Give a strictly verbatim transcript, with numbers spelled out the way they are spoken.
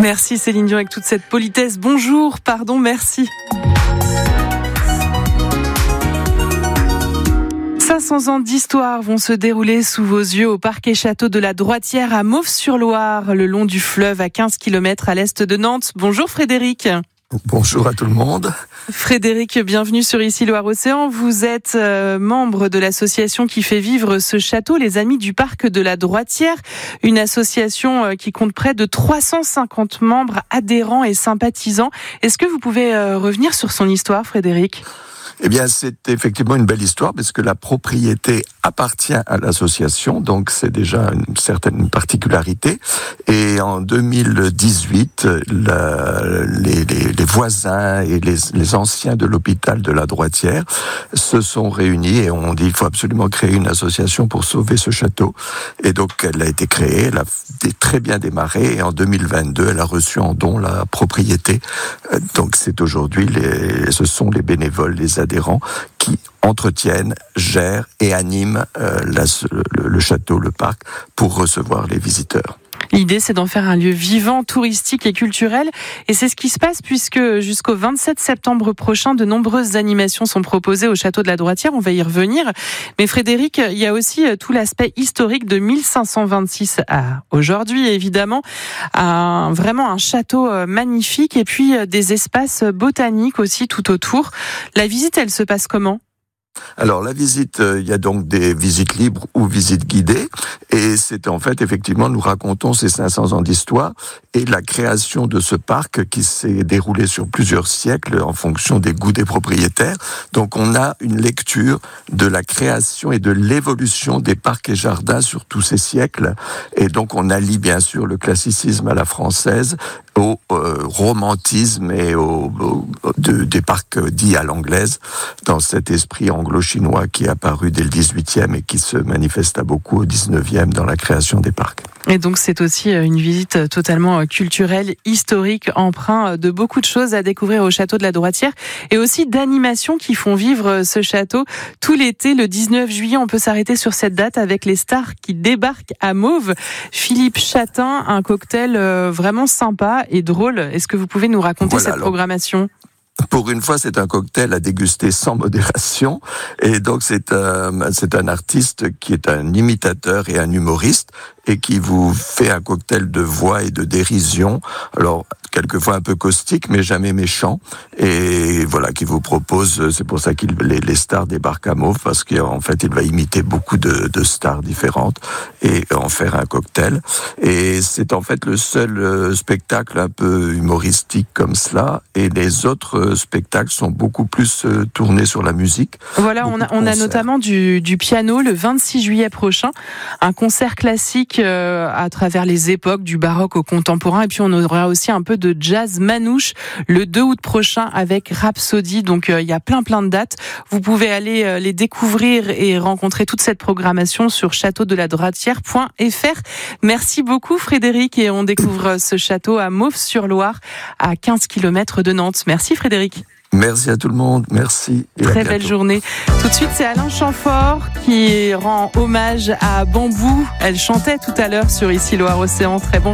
Merci Céline Dion avec toute cette politesse. Bonjour, pardon, merci. cinq cents ans d'histoire vont se dérouler sous vos yeux au parc et château de la Droitière à Mauves-sur-Loire, le long du fleuve à quinze kilomètres à l'est de Nantes. Bonjour Frédéric. Bonjour à tout le monde. Frédéric, bienvenue sur Ici Loire-Océan. Vous êtes euh, membre de l'association qui fait vivre ce château, les Amis du Parc de la Droitière, une association euh, qui compte près de trois cent cinquante membres adhérents et sympathisants. Est-ce que vous pouvez euh, revenir sur son histoire, Frédéric ? Eh bien, c'est effectivement une belle histoire parce que la propriété appartient à l'association, donc c'est déjà une certaine particularité. Et en deux mille dix-huit, la, les, les, les voisins et les, les anciens de l'hôpital de la Droitière se sont réunis et ont dit il faut absolument créer une association pour sauver ce château. Et donc, elle a été créée, elle a très bien démarré et en deux mille vingt-deux, elle a reçu en don la propriété. Donc, c'est aujourd'hui, les, ce sont les bénévoles, les adhérents qui entretiennent, gèrent et animent euh, la, le, le château, le parc, pour recevoir les visiteurs. L'idée, c'est d'en faire un lieu vivant, touristique et culturel. Et c'est ce qui se passe puisque jusqu'au vingt-sept septembre prochain, de nombreuses animations sont proposées au château de la Droitière. On va y revenir. Mais Frédéric, il y a aussi tout l'aspect historique de mille cinq cent vingt-six à aujourd'hui, évidemment. Un, vraiment un château magnifique et puis des espaces botaniques aussi tout autour. La visite, elle se passe comment ? Alors la visite, euh, il y a donc des visites libres ou visites guidées, et c'est en fait effectivement nous racontons ces cinq cents ans d'histoire et la création de ce parc qui s'est déroulé sur plusieurs siècles en fonction des goûts des propriétaires. Donc on a une lecture de la création et de l'évolution des parcs et jardins sur tous ces siècles, et donc on allie bien sûr le classicisme à la française au euh, romantisme et au, au de, des parcs dits à l'anglaise, dans cet esprit anglo-chinois qui est apparu dès le dix-huitième et qui se manifeste à beaucoup au dix-neuvième dans la création des parcs. Et donc c'est aussi une visite totalement culturelle, historique, empreinte de beaucoup de choses à découvrir au château de la Droitière et aussi d'animations qui font vivre ce château. Tout l'été, le dix-neuf juillet, on peut s'arrêter sur cette date avec les stars qui débarquent à Mauves. Philippe Chatin, un cocktail vraiment sympa et drôle. Est-ce que vous pouvez nous raconter voilà, cette alors... programmation ? Pour une fois, c'est un cocktail à déguster sans modération. Et donc, c'est un, c'est un artiste qui est un imitateur et un humoriste et qui vous fait un cocktail de voix et de dérision. Alors, quelquefois un peu caustique, mais jamais méchant. Et voilà, qui vous propose, c'est pour ça que les, les stars débarquent à Mauves, parce qu'en fait, il va imiter beaucoup de, de stars différentes et en faire un cocktail. Et c'est en fait le seul spectacle un peu humoristique comme cela. Et les autres spectacles sont beaucoup plus tournés sur la musique. Voilà, on a, on a notamment du, du piano le vingt-six juillet prochain, un concert classique euh, à travers les époques, du baroque au contemporain, et puis on aura aussi un peu de jazz manouche le deux août prochain avec Rhapsody. Donc il euh, y a plein plein de dates. Vous pouvez aller euh, les découvrir et rencontrer toute cette programmation sur château de la droitière point f r. Merci beaucoup Frédéric, et on découvre ce château à Mauves-sur-Loire à quinze kilomètres de Nantes. Merci Frédéric. Merci à tout le monde, merci. Et très belle journée. Tout de suite, c'est Alain Chamfort qui rend hommage à Bambou. Elle chantait tout à l'heure sur Ici Loire-Océan. Très bon